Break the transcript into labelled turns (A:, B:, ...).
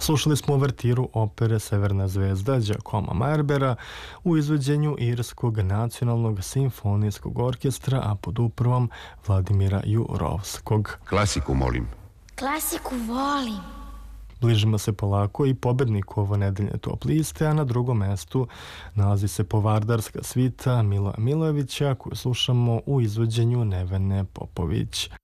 A: Slušali smo uvertiru opere Severna zvezda Giacomo Meyerbeera u izvođenju Irskog nacionalnog simfonijskog orkestra, a pod upravom Vladimira Jurovskog.
B: Klasiku molim.
C: Klasiku volim.
A: Bližimo se polako i pobedniku ovonedeljne top liste, a na drugom mestu nalazi se Povardarska svita Miloja Milojevića, koju slušamo u izvođenju Nevene Popović.